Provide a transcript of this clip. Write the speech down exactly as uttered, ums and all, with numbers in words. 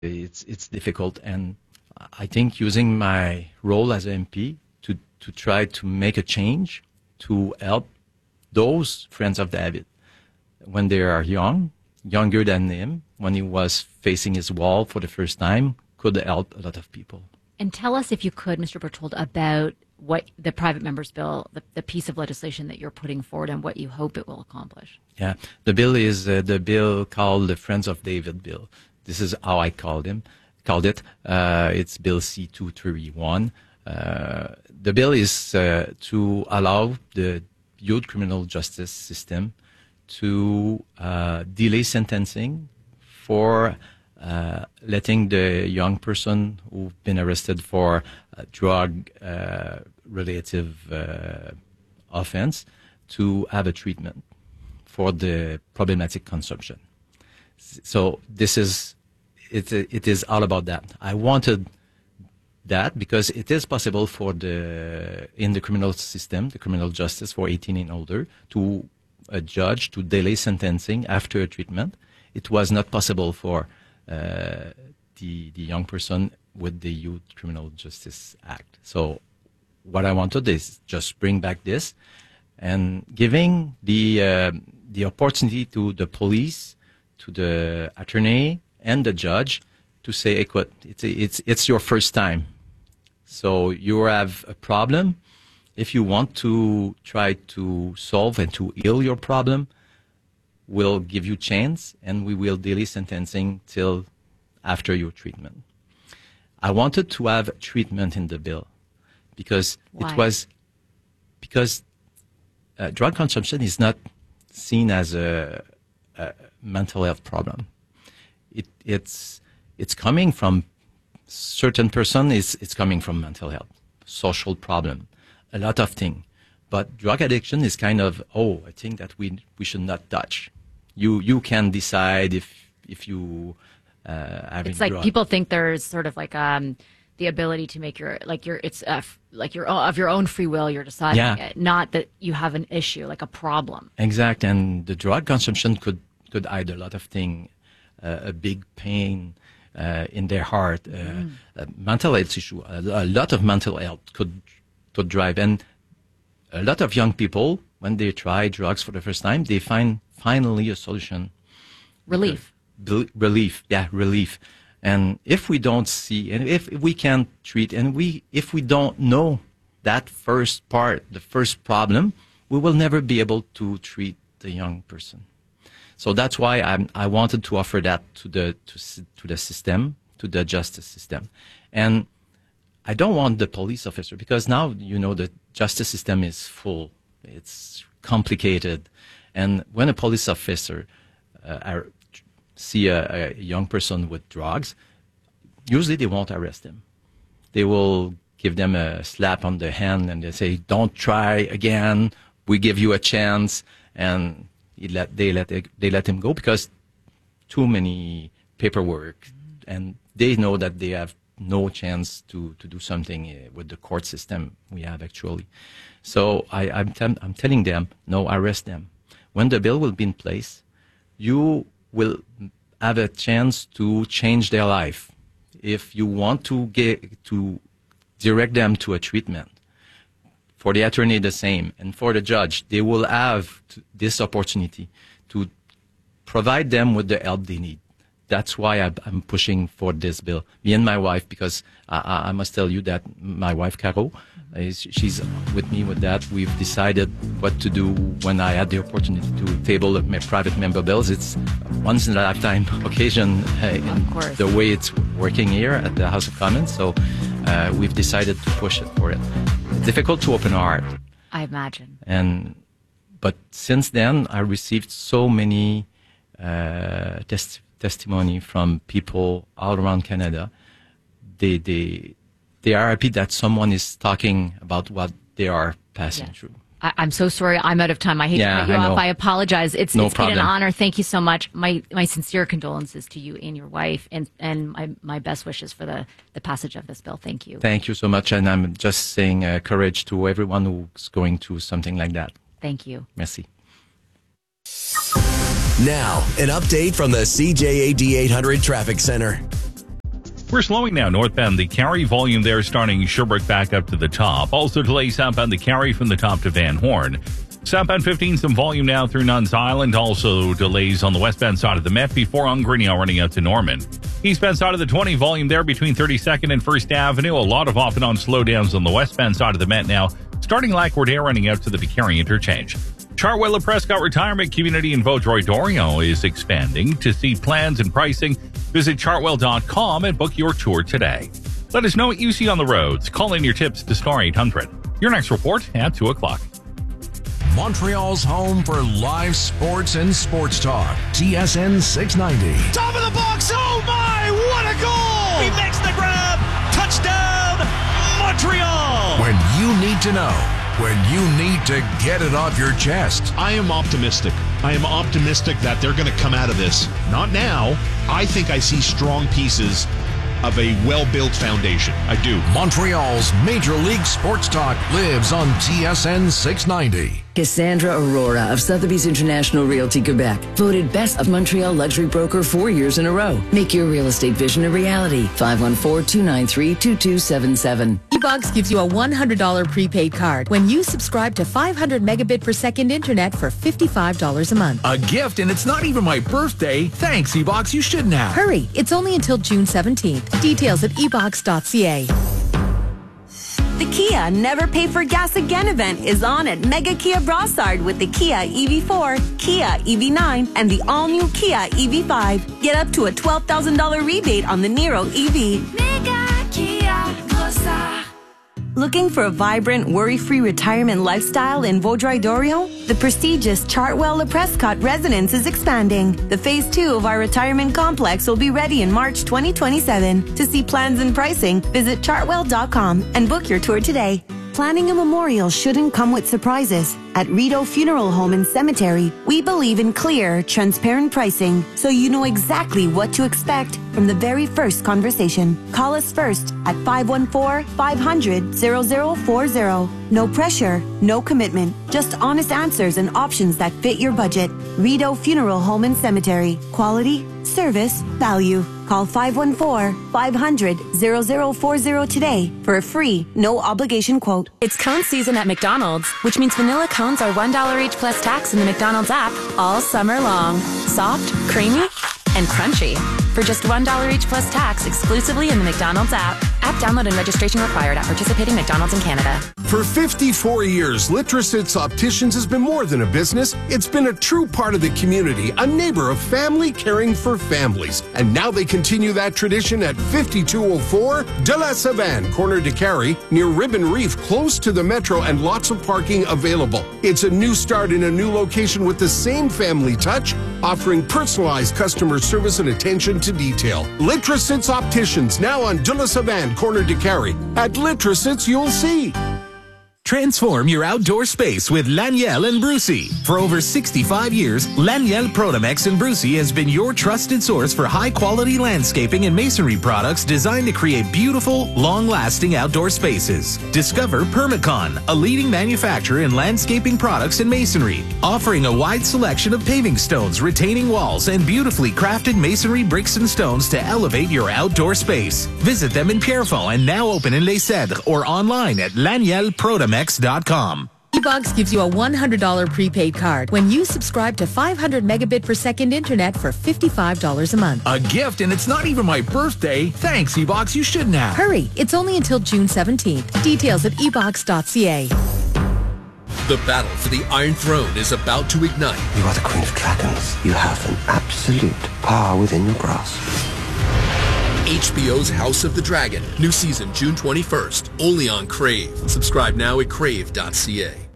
it's it's difficult, and I think using my role as an M P to to try to make a change to help those friends of David when they are young, younger than him, when he was facing his wall for the first time, could help a lot of people. And tell us, if you could, Mister Berthold, about what the private members bill, the, the piece of legislation that you're putting forward, and what you hope it will accomplish. Yeah, the bill is uh, the bill called the Friends of David bill. This is how I called him, called it. Uh, it's Bill C two thirty-one. Uh, the bill is uh, to allow the youth criminal justice system to uh, delay sentencing for uh, letting the young person who've been arrested for a drug uh, relative uh, offense to have a treatment for the problematic consumption. So this is, it, it is all about that. I wanted that because it is possible for the, in the criminal system, the criminal justice for eighteen and older, to a judge to delay sentencing after a treatment. It was not possible for uh, the, the young person with the Youth Criminal Justice Act. So what I wanted is just bring back this and giving the, uh, the opportunity to the police, to the attorney and the judge to say, écoute, it's, it's, it's your first time. So you have a problem. If you want to try to solve and to heal your problem, we'll give you chance and we will delay sentencing till after your treatment. I wanted to have treatment in the bill because Why? it was, because uh, drug consumption is not seen as a, a mental health problem. It, it's, it's coming from certain person, is it's coming from mental health, social problem, a lot of things. But drug addiction is kind of, oh, I think that we we should not touch. You you can decide if if you uh, having It's like drug. people think there's sort of like um the ability to make your like your it's uh, f- like your of your own free will you're deciding Yeah. it, not that you have an issue like a problem. Exact, and the drug consumption could could hide a lot of things, uh, a big pain uh, in their heart, uh, Mm. a mental health issue. A, a lot of mental health could could drive, and a lot of young people when they try drugs for the first time, they find finally a solution. Relief. Bel- relief, yeah, relief. And if we don't see, and if we can't treat, and we if we don't know that first part, the first problem, we will never be able to treat the young person. So that's why I'm, I wanted to offer that to the to, s- to the system, to the justice system, and I don't want the police officer, because now you know the justice system is full, it's complicated, and when a police officer uh, are, see a, a young person with drugs, usually they won't arrest him. They will give them a slap on the hand and they say, "Don't try again. We give you a chance," and he let, they let they let him go because too many paperwork, and they know that they have no chance to, to do something uh, with the court system we have actually. So I, I'm, tem- I'm telling them, no, arrest them. When the bill will be in place, you will have a chance to change their life. If you want to get to direct them to a treatment, for the attorney the same, and for the judge, they will have t- this opportunity to provide them with the help they need. That's why I, I'm pushing for this bill. Me and my wife, because I, I must tell you that my wife, Caro, is, she's with me with that. We've decided what to do when I had the opportunity to table my private member bills. It's a once in a lifetime occasion uh, in course. the way it's working here at the House of Commons. So uh, we've decided to push it for it. It's difficult to open our heart. I imagine. And but since then, I received so many uh, test, testimony from people all around Canada. They they they are happy that someone is talking about what they are passing Yes. through. I, I'm so sorry. I'm out of time. I hate Yeah, to cut you I off. know. I apologize. It's, No it's been an problem. honor. Thank you so much. My my sincere condolences to you and your wife, and and my, my best wishes for the, the passage of this bill. Thank you. Thank you so much, and I'm just saying uh, courage to everyone who's going through something like that. Thank you. Merci. Now, an update from the C J A D eight hundred Traffic Center. We're slowing now northbound the Carry, volume there starting Sherbrooke back up to the top. Also delays southbound the Carry from the top to Van Horn. Southbound fifteen, some volume now through Nuns Island. Also delays on the westbound side of the Met before Ungrinnell running out to Norman. Eastbound side of the twenty, volume there between thirty-second and First Avenue. A lot of off and on slowdowns on the westbound side of the Met now, starting Lac-Roder running out to the Carry interchange. Chartwell of Prescott Retirement Community in Vaudreuil-Dorion is expanding. To see plans and pricing, visit chartwell dot com and book your tour today. Let us know what you see on the roads. Call in your tips to Star eight hundred. Your next report at two o'clock. Montreal's home for live sports and sports talk. T S N six ninety. Top of the box. Oh my, what a goal! He makes the grab. Touchdown, Montreal! When you need to know, when you need to get it off your chest. I am optimistic. I am optimistic that they're going to come out of this. Not now. I think I see strong pieces of a well-built foundation. I do. Montreal's Major League Sports Talk lives on T S N six ninety. Cassandra Aurora of Sotheby's International Realty Quebec, voted Best of Montreal Luxury Broker four years in a row. Make your real estate vision a reality. five one four, two nine three, two two seven seven. eBox gives you a one hundred dollars prepaid card when you subscribe to five hundred megabit per second internet for fifty-five dollars a month. A gift, and it's not even my birthday. Thanks, eBox. You shouldn't have. Hurry. It's only until June seventeenth. Details at e box dot c a. The Kia Never Pay for Gas Again event is on at Mega Kia Brossard with the Kia E V four, Kia E V nine, and the all-new Kia E V five. Get up to a twelve thousand dollars rebate on the Niro E V. Mega Kia Brossard. Looking for a vibrant, worry-free retirement lifestyle in Vaudreuil-Dorion? The prestigious Chartwell Le Prescott residence is expanding. The phase two of our retirement complex will be ready in March twenty twenty-seven. To see plans and pricing, visit chartwell dot com and book your tour today. Planning a memorial shouldn't come with surprises. At Rideau Funeral Home and Cemetery, we believe in clear, transparent pricing, so you know exactly what to expect from the very first conversation. Call us first at five one four, five hundred, zero zero four zero. No pressure, no commitment, just honest answers and options that fit your budget. Rideau Funeral Home and Cemetery. Quality, service, value. Call five one four, five hundred, zero zero four zero today for a free, no obligation quote. It's cone season at McDonald's, which means vanilla cones are one dollar each plus tax in the McDonald's app all summer long. Soft, creamy, and crunchy. For just one dollar each plus tax exclusively in the McDonald's app. App download and registration required at participating McDonald's in Canada. For fifty-four years, Litrosits Opticians has been more than a business. It's been a true part of the community, a neighbor of family caring for families. And now they continue that tradition at fifty-two oh four De La Savane, corner de Carry, near Ribbon Reef, close to the metro and lots of parking available. It's a new start in a new location with the same family touch, offering personalized customer service and attention to detail. Litrosits Opticians, now on De La Savane, corner de Carry. At Litrosits, you'll see. Transform your outdoor space with Laniel and Brucey. For over sixty-five years, Laniel Protomex and Brucey has been your trusted source for high-quality landscaping and masonry products designed to create beautiful, long-lasting outdoor spaces. Discover Permacon, a leading manufacturer in landscaping products and masonry, offering a wide selection of paving stones, retaining walls, and beautifully crafted masonry bricks and stones to elevate your outdoor space. Visit them in Pierrefonds and now open in Les Cèdres or online at laniel protomex dot com. eBox gives you a one hundred dollars prepaid card when you subscribe to five hundred megabit per second internet for fifty-five dollars a month. A gift, and it's not even my birthday. Thanks, eBox. You shouldn't have. Hurry. It's only until June seventeenth. Details at e box dot c a. The battle for the Iron Throne is about to ignite. You are the Queen of Dragons. You have an absolute power within your grasp. H B O's House of the Dragon. New season June twenty-first. Only on Crave. Subscribe now at crave dot c a.